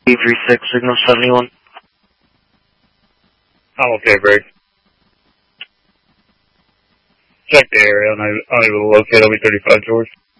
E36, signal 71. I'm okay, Greg. Check the area. I'm able to locate LB35 George.